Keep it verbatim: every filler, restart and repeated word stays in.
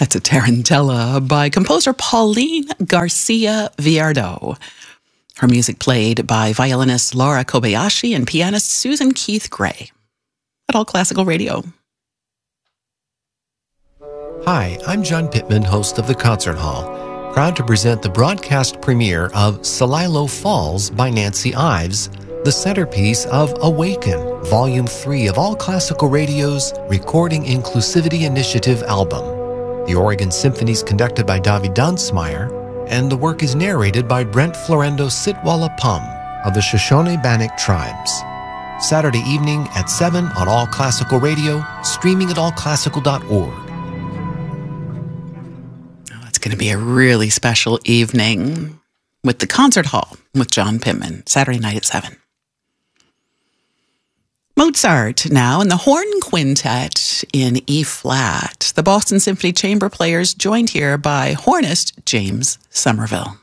That's a Tarantella by composer Pauline Garcia Villardo. Her music played by violinist Laura Kobayashi and pianist Susan Keith Gray at All Classical Radio. Hi, I'm John Pittman, host of The Concert Hall, proud to present the broadcast premiere of Celilo Falls by Nancy Ives, the centerpiece of Awaken, Volume three of All Classical Radio's Recording Inclusivity Initiative album. The Oregon Symphony is conducted by David Dunsmeyer, and the work is narrated by Brent Florendo Sitwalla Pum of the Shoshone Bannock Tribes. Saturday evening at seven on All Classical Radio, streaming at all classical dot org. Oh, it's going to be a really special evening with the Concert Hall with John Pittman, Saturday night at seven. Mozart now in the Horn Quintet in E-flat. The Boston Symphony Chamber Players joined here by hornist James Somerville.